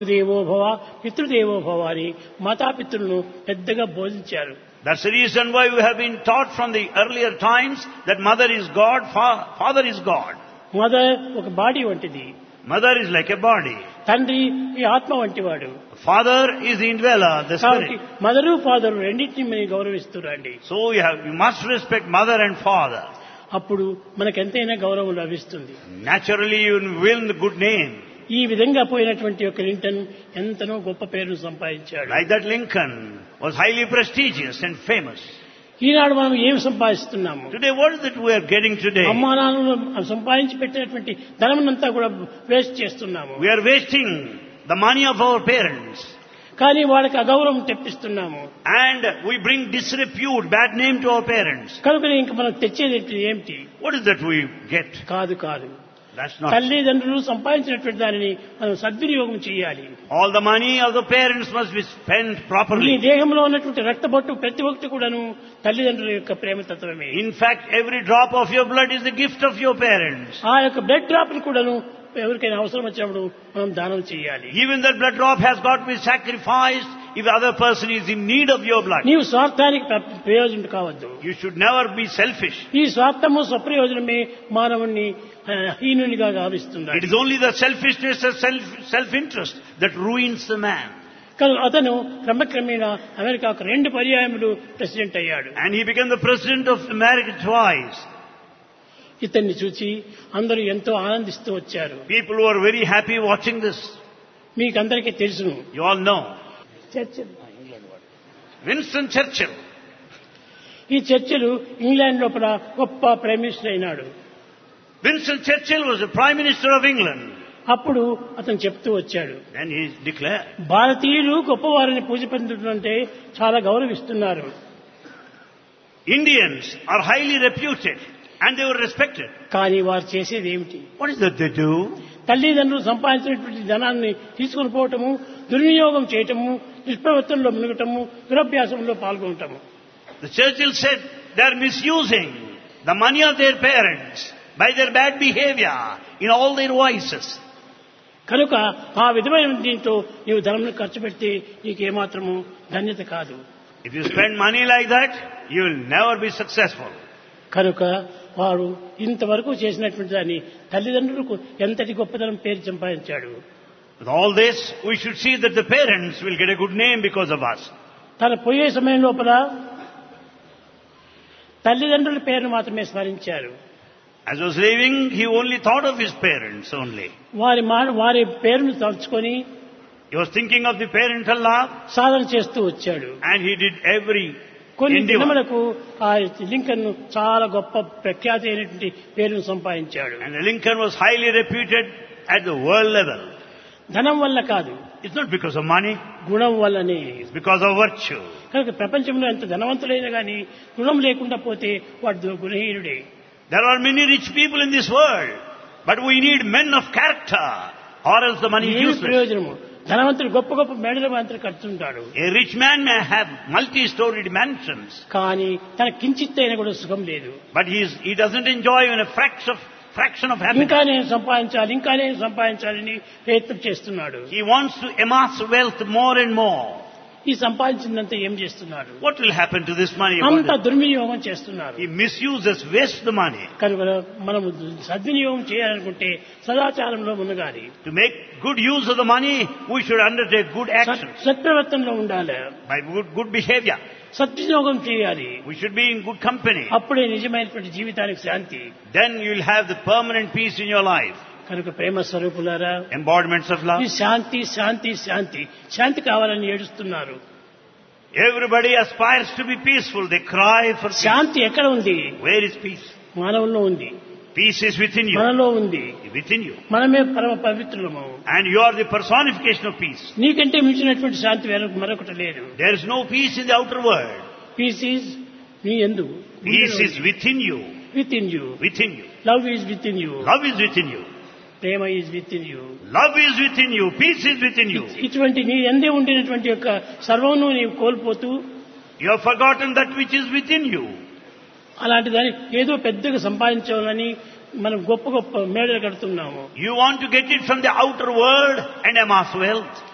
దేవో భవ పితృదేవో భవ అని మాతాపితృలను పెద్దగా బోధించారు. That's the reason why we have been taught from the earlier times that mother is God, father is God. Mother ఒక బాడీ వంటిది, Mother is like a body. తండ్రి ఈ ఆత్మ వంటివాడు. Father is the indweller, the కాబట్టి spirit. Mother father రెండింటిని మీరు గౌరవిస్తురండి. So you must respect mother and father. అప్పుడు మనకెంతైనా గౌరవం లభిస్తుంది. Naturally you will win the good name. ఈ విధంగా పోయినటువంటి ఒక లింటన్ ఎంతనో గొప్ప పేరును సంపాదించాడు. Like that Lincoln was highly prestigious and famous. ఈనాడు మనం ఏం సంపాదిస్తున్నాము? Today what is it we are getting today? అమ్మా నాన్నలు సంపాదించి పెట్టినటువంటి ధనమునంతా కూడా వేస్ట్ చేస్తున్నాము. We are wasting the money of our parents. కానీ వాళ్ళకి అగౌరవం తెప్పిస్తున్నాము. And we bring disrepute, bad name to our parents. కనుక ఇంక మనం తెచ్చేది ఏమిటి? What is that we get? కాదు కాదు, That's not. తల్లిదండ్రులు సంపాదించినటువంటి దానిని మనం సద్వినియోగం చేయాలి. All the money of the parents must be spent ఈ properly. దేహంలో ఉన్నటువంటి రక్తబొట్టు ప్రతి ఒక్కటి కూడాను తల్లిదండ్రుల యొక్క ప్రేమతత్వమే. In fact, every drop of your blood is the gift of your parents. ఆ యొక్క బ్లడ్ డ్రాప్ కూడాను ఎవరికైనా అవసరం వచ్చినప్పుడు మనం దానం చేయాలి. Even that blood drop has got to be sacrificed if the other person is in need of your blood. నీవు స్వార్థానికి ప్రయోజనం కావద్దు. You should never be selfish. ఈ స్వార్థము స్వప్రయోజనమే మానవుణ్ణి హీనునిగా గావిస్తుంది. It is only the selfishness and self-interest that ruins the man. కానీ అతను క్రమక్రమేణా అమెరికాకు 2 పర్యాయములు ప్రెసిడెంట్ అయ్యాడు. And he became the president of America twice. ఇతన్ని చూసి అందరూ ఎంతో ఆనందిస్తూ వచ్చారు. People were very happy watching this. మీకందరికీ తెలుసును, You all know. Churchill. Winston Churchill. ఈ చర్చిలు ఇంగ్లాండ్ లోపల గొప్ప ప్రైమ్ మినిస్టర్ అయినాడు. Winston Churchill was the Prime Minister of England. అప్పుడు అతను చెప్తూ వచ్చాడు, And he declared, భారతీయులు గొప్పవారిని పూజ పొందుతుంటే చాలా గౌరవిస్తున్నారు. Indians are highly reputed and they were respected. కానీ వారు చేసేది ఏమిటి? What is that they do? తల్లిదండ్రులు సంపాదించినటువంటి ధనాన్ని తీసుకుని పోవటము, దుర్వినియోగం చేయటము, దుష్ప్రవర్తనలో మునగటము, దురభ్యాసంలో పాల్గొనటము. The Churchill said they are misusing the money of their parents by their bad behavior in all their vices. కనుక ఆ విధమైన దీంతో నీవు ధనం ఖర్చు పెడితే నీకేమాత్రము ధన్యత కాదు. If you spend money like that, you will never be successful. కనుక వారు ఇంతవరకు చేసినటువంటి దాన్ని తల్లిదండ్రులకు ఎంతటి గొప్పతనం పేరు సంపాదించాడు. With all this, we should see that the parents will get a good name because of us. తన పోయే సమయం లోపల తల్లిదండ్రుల పేరును మాత్రమే స్మరించారు. As he was leaving, he only thought of his parents only. వారి పేరును తలుచుకొని He was thinking of the parental love సాధన చేస్తూ వచ్చాడు. and he did every కొన్ని endeavor. దినములకు ఆ లింకన్ చాలా గొప్ప ప్రఖ్యాతి అయినటువంటి పేరును సంపాదించాడు. And Lincoln was highly reputed at the world level. ధనం వల్ల కాదు, It's not because of money, గుణం వల్లనే. it's because of virtue. కనుక ప్రపంచంలో ఎంత ధనవంతుడైనా కానీ గుణం లేకుండా పోతే వాడు గుణహీనుడే. There are many rich people in this world, but we need men of character or else the money is ఏమి useless. ప్రయోజనము? ధనవంతుడు గొప్ప గొప్ప మేడల మాత్రం కడుతుంటాడు, A rich man may have multi-storied mansions, కానీ తన కించిత్ అయినా కూడా సుఖం లేదు. but he doesn't enjoy even a fraction of happiness. ఇంకా నేను సంపాదించాలని ప్రయత్నం చేస్తున్నాడు. He wants to amass wealth more and more. ఈ సంపాదించిందంతా ఏం చేస్తున్నాడు? What will happen to this money? అంత దుర్వినియోగం చేస్తున్నారు. He misuses, wastes the money. కనుక మనము సద్వినియోగం చేయాలనుకుంటే సదాచారంలో మునగాలి. To make good use of the money, we should undertake good actions సత్ప్రవర్తనలో ఉండాలి. by good behavior. సద్వినియోగం చేయాలి. We should be in good company. అప్పుడే నిజమైనటువంటి జీవితానికి శాంతి. Then you will have the permanent peace in your life. కనుక ప్రేమ స్వరూపులారా, Embodiments of love. ఈ శాంతి కావాలని ఏడుస్తున్నారు. Everybody aspires to be peaceful. They cry for peace. శాంతి ఎక్కడ ఉంది? Where is peace? మానవుల్లో ఉంది, Peace is within you. మనలో ఉంది. Within you. మనమే పరమ పవిత్రులము. And you are the personification of peace. నీకంటే మించినటువంటి శాంతి మరొకటి లేదు. There is no peace in the outer world. Piece is నీ యందు. Peace is within you. With in you. Within you. Love is with in you. Love is within you. Prema is with in you. Love is within you. Peace is within you. ఇటువంటి నీ ఎందే ఉండినటువంటి యొక్క సర్వమును నీవు కోల్పోతూ You have forgotten that which is within you. అలాంటి దాన్ని ఏదో పెద్దగా సంపాదించాలని మనం గొప్ప గొప్ప మేడలు కడుతున్నాము. You want to get it from the outer world and amass wealth.